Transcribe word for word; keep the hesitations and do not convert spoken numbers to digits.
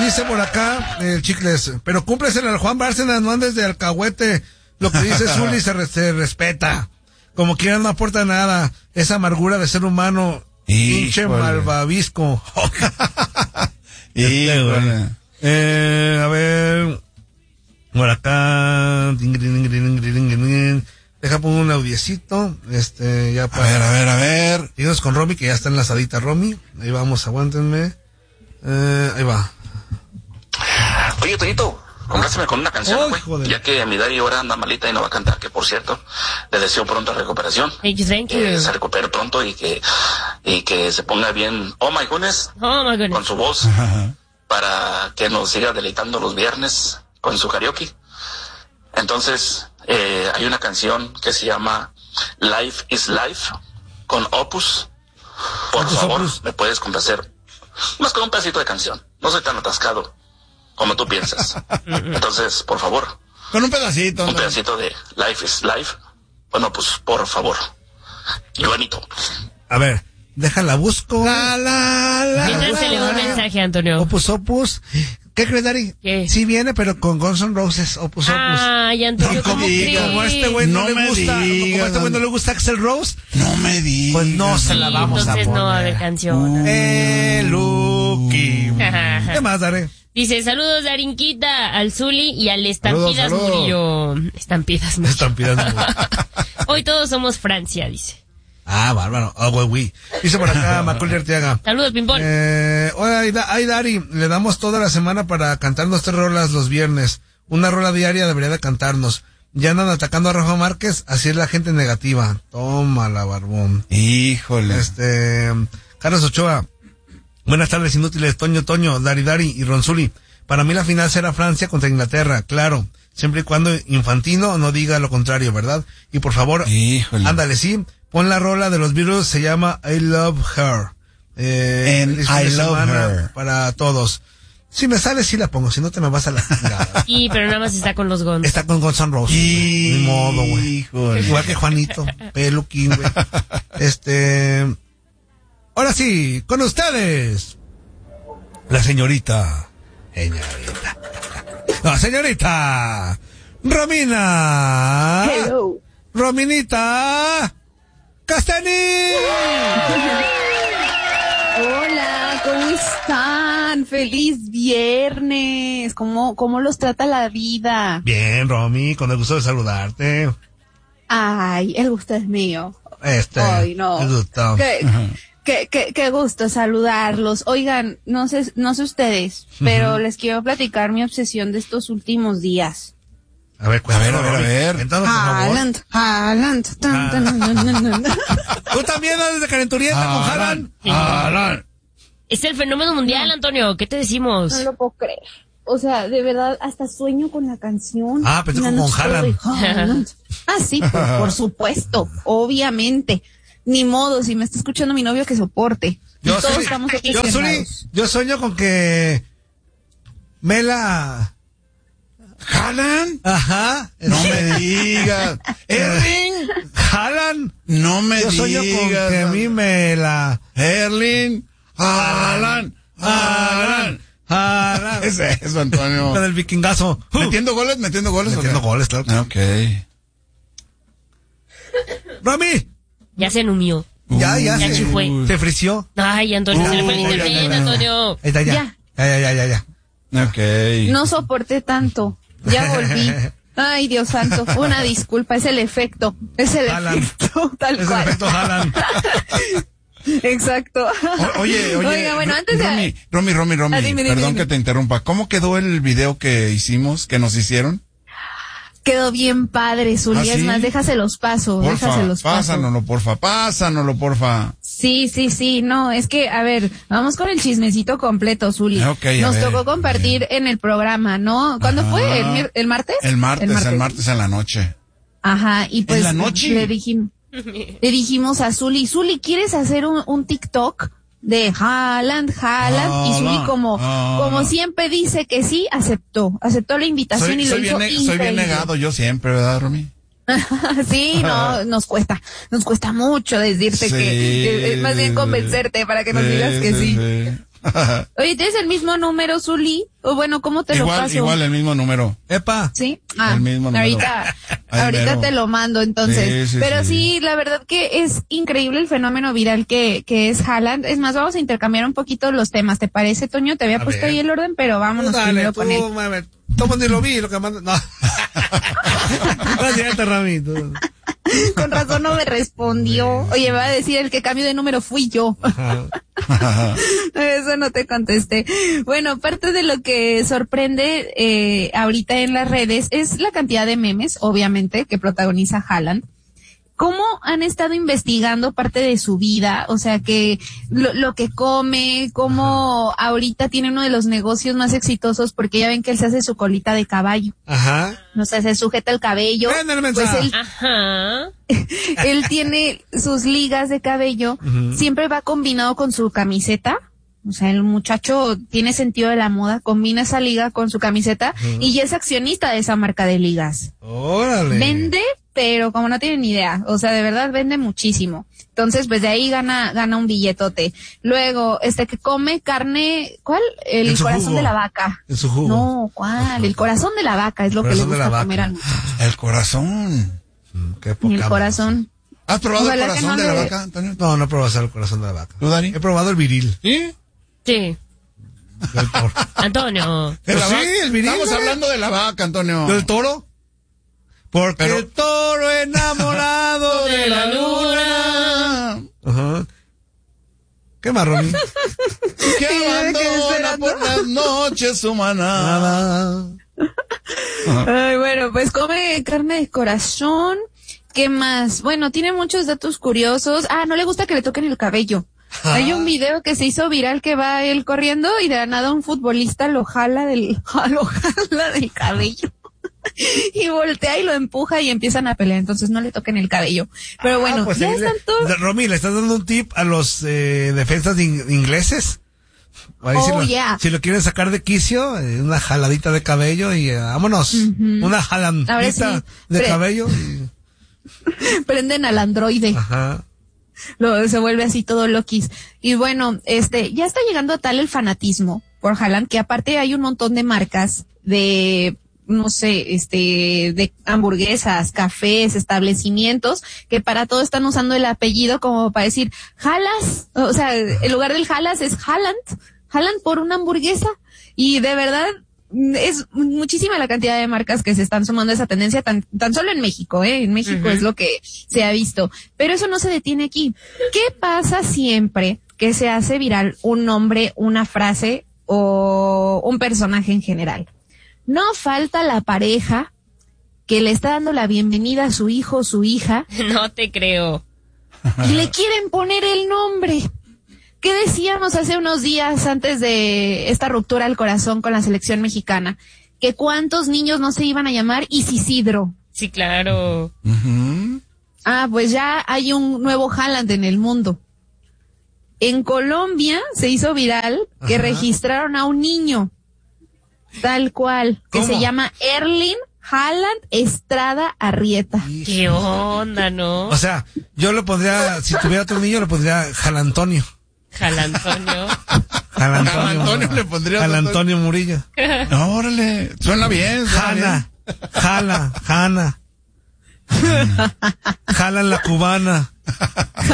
dice por acá el Chicles, pero cúmplesela al Juan Bárcenas, no andes de alcahuete. Lo que dice Zuli se, re- se respeta. Como quiera no aporta nada. Esa amargura de ser humano, hinche malvavisco. Híjole. Eh, a ver, por acá. Deja poner un audiecito. Este, ya para. A ver, a ver, a ver. Seguimos con Romy, que ya está enlazadita Romy. Ahí vamos, aguántenme. Eh, ahí va. Oye, Toñito, compláceme con una canción, Oh, güey. joder. Ya que mi Dari ahora anda malita y no va a cantar, que por cierto, le deseo pronta recuperación. Thank you, thank you. Que se recupere pronto y que, y que se ponga bien, oh my goodness, Oh my goodness. con su voz, para que nos siga deleitando los viernes con su karaoke. Entonces, eh, hay una canción que se llama Life is Life con Opus. Por Opus, favor, Opus. me puedes complacer más con un pedacito de canción. No soy tan atascado como tú piensas. Entonces, por favor, Con un pedacito. un ¿no? pedacito de Life is Life. Bueno, pues por favor. Joanito. A ver, déjala busco. La, la, la, Mientras la, te leo un la. mensaje, Antonio. Opus Opus. ¿Qué crees, Dari? ¿Qué? Sí viene, pero con Guns N' Roses, Opus Opus. Ay, Antonio, No, ¿cómo como crees? Como a este güey no, No le me gusta, digas, como a este güey no le gusta Axl Rose, No me digas. pues no se la Sí, vamos a entonces poner. no va a haber canción. Eh, Lucky. ¿Qué más, Dari? Dice, saludos de Arinquita, al Zuli y al Estampidas Saludos, saludos. Murillo. Estampidas Murillo. Estampidas. Hoy todos somos Francia, dice. Ah, bárbaro. Ah, güey, güey. Dice por acá Macaulay Arteaga. Saludos, Pimpón. Eh, hola, ay, Da- ay, Dari, le damos toda la semana para cantarnos tres rolas los viernes. Una rola diaria debería de cantarnos. Ya andan atacando a Rafa Márquez, así es la gente negativa. Tómala, barbón. Híjole. Este, Carlos Ochoa. Buenas tardes, inútiles. Toño, Toño, Dari, Dari y Ronzuli. Para mí la final será Francia contra Inglaterra, claro. Siempre y cuando Infantino no diga lo contrario, ¿verdad? Y por favor, Híjole. ándale, sí. Pon la rola de los Beatles, se llama I Love Her. Eh, And feliz fin I de Love semana Her. para todos. Si me sale, sí la pongo, si no te me vas a la chingada. Sí, pero nada más está con los Guns. Está con Guns N' Roses. Ni modo, güey. Híjole. Igual que Juanito, Peluquín, güey. Este, ahora sí, con ustedes, la señorita, señorita, no, señorita, Romina. Hello. Rominita Castaní. Hola, ¿cómo están? Feliz viernes. ¿Cómo, cómo los trata la vida? Bien, Romy, con el gusto de saludarte. Ay, el gusto es mío. Este, Ay, no. el gusto. Qué, qué, qué, qué gusto saludarlos. Oigan, no sé, no sé ustedes, pero Ujú. les quiero platicar mi obsesión de estos últimos días. A ver, A ver, a ver, cuéntanos, a Romy. ver. Cuéntanos, por favor. Haaland, Haaland, tan, tan, tan, tan, tan. ¿Tú también andas de calenturienta con Haaland? Sí. Haaland. Es el fenómeno mundial, Antonio. ¿Qué te decimos? No lo puedo creer. O sea, de verdad, hasta sueño con la canción. Ah, pensé Una con noche Haaland. de Haaland. Ah, sí, pues, por supuesto, obviamente. Ni modo, si me está escuchando mi novio, que soporte. Yo, Todos Zuli, estamos yo, Zuli, obsesionados. yo sueño con que Mela. ¿Haaland? Ajá. No me digas. Erling. Haaland. No me Yo sueño digas. con que a mí me la. Erling. Haaland. Haaland. Haaland. ¿Qué es eso, Antonio? Con el vikingazo. Uh, ¿Metiendo goles? ¿Metiendo goles? o Metiendo qué? goles, claro. Ah, ok. Romy. Ya se numió. Ya, ya. Ya se, chufue. se frició. Ay, Antonio, se le fue el Uy, internet, ya, ya, ya. Antonio. Ahí está, ya. Ya. Ya, ya, ya, ya, ya. Ok. No soporté tanto. Ya volví. Ay, Dios santo, una disculpa, es el efecto. Es el Haaland. efecto, tal Es el cual. efecto Haaland. Exacto. O- oye, oye. Oiga, bueno, Ro- antes de... Romy, Romy, Romy, Romy, Ah, dime, dime, perdón dime. que te interrumpa. ¿Cómo quedó el video que hicimos, que nos hicieron? Quedó bien padre, Zuli. ¿Ah, Es sí? más, déjaselos paso, Porfa, déjaselos paso. pásanoslo, porfa, pásanoslo, porfa. Sí, sí, sí, no, es que, a ver, vamos con el chismecito completo, Zuli. Ok, a Nos ver, tocó a compartir en el programa, ¿no? ¿Cuándo Ajá. fue? ¿El, mier- el martes? El martes, el martes, en la noche. Ajá, y pues la noche? le dijimos, le dijimos a Zuli, Zuli, ¿quieres hacer un, un TikTok de Haaland, Haaland? Y Zuli Haaland, como, Haaland. como siempre dice que sí, aceptó, aceptó la invitación Soy, y lo soy, hizo bien, ne- soy bien increíble. negado yo siempre, ¿verdad, Romy? Sí, no, nos cuesta, nos cuesta mucho decirte Sí, que, eh, más bien sí, convencerte para que nos sí, digas que sí. sí. Oye, ¿tienes el mismo número, Zuli? O bueno, ¿cómo te igual, lo paso? Igual, el mismo número. Epa. ¿Sí? Ah, El mismo número. ahorita, Ahí ahorita mero. te lo mando, entonces. Sí, sí, Pero sí. sí, la verdad que es increíble el fenómeno viral que, que es Haaland. Es más, vamos a intercambiar un poquito los temas, ¿te parece, Toño? Te había A puesto ver. ahí el orden, pero vámonos Dale, primero tú, con él. mame. Toma, ni lo vi, lo que manda. No. No, cierto, Rami. tú. Con razón no me respondió. Oye, me va a decir el que cambio de número fui yo. Ajá. Eso no te contesté. Bueno, parte de lo que sorprende eh, ahorita en las redes es la cantidad de memes, obviamente, que protagoniza Haaland. ¿Cómo han estado investigando parte de su vida? O sea, que lo, lo que come, cómo ahorita tiene uno de los negocios más exitosos, porque ya ven que él se hace su colita de caballo. Ajá. O sea, se sujeta el cabello. Ven el Pues mensaje. él, Ajá. él tiene sus ligas de cabello, Ujú. siempre va combinado con su camiseta. O sea, el muchacho tiene sentido de la moda, combina esa liga con su camiseta Ujú. y ya es accionista de esa marca de ligas. Órale. Vende, pero como no tienen ni idea, o sea, de verdad vende muchísimo. Entonces, pues de ahí gana gana un billetote. Luego, este que come carne, ¿cuál? El En su corazón jugo. de la vaca. En su jugo. No, ¿cuál? El corazón de la vaca es lo que le Corazón de la gusta vaca. comer al muchacho. El corazón. Mm, qué Y poca el corazón. ¿Has probado Ojalá el que corazón no de la le- vaca, Antonio? No, no he probado el corazón de la vaca. ¿Tú, Dani? He probado el viril. ¿Sí? Sí. Del toro. Antonio. ¿De Pues la sí, vaca? el viril, Estamos ¿eh? hablando de la vaca, Antonio. ¿Del toro? Porque Pero- el toro enamorado de la luna. Ajá. ¿Qué más, Ronnie? Que Sí, me quedé abandona esperando. por las noches su manada. Nada. Ay, bueno, pues come carne de corazón. ¿Qué más? Bueno, tiene muchos datos curiosos. Ah, no le gusta que le toquen el cabello. Ah. Hay un video que se hizo viral que va él corriendo y de la nada un futbolista lo jala del, lo jala del cabello. Y voltea y lo empuja y empiezan a pelear, entonces no le toquen el cabello. Pero bueno, Ah, pues ya ahí están le- todos. Romy, ¿le estás dando un tip a los eh, defensas de in- ingleses? Ahí si, Oh, lo, yeah. si lo quieren sacar de quicio, eh, una jaladita de cabello y eh, vámonos. Ujú. Una jalandita Ahora sí, de pre- cabello. Y, Prenden al androide. ajá. Lo, se vuelve así todo loquis. Y bueno, este, ya está llegando a tal el fanatismo por Haaland que aparte hay un montón de marcas de, no sé, este, de hamburguesas, cafés, establecimientos que para todo están usando el apellido como para decir Halas, o sea, en lugar del Halas es Haaland, Haaland por una hamburguesa. Y de verdad, es muchísima la cantidad de marcas que se están sumando a esa tendencia tan, tan solo en México, ¿eh? En México Ujú. es lo que se ha visto. Pero eso no se detiene aquí. ¿Qué pasa siempre que se hace viral un nombre, una frase o un personaje en general? No falta la pareja que le está dando la bienvenida a su hijo o su hija No te creo. y le quieren poner el nombre. ¿Qué decíamos hace unos días antes de esta ruptura al corazón con la selección mexicana? Que cuántos niños no se iban a llamar Isidro. Sí, claro. Ujú. Ah, pues ya hay un nuevo Haaland en el mundo. En Colombia se hizo viral que Ajá. registraron a un niño, tal cual, que ¿Cómo? se llama Erling Haaland Estrada Arrieta. ¿Qué onda, no? O sea, yo le pondría, si tuviera otro niño, le pondría Jalantonio. Jalantonio. Jalantonio. Jalantonio le pondría otro- Jalantonio Murillo. No, órale. Suena bien. Suena bien. Jana. Jala. Jana. Jala en la cubana.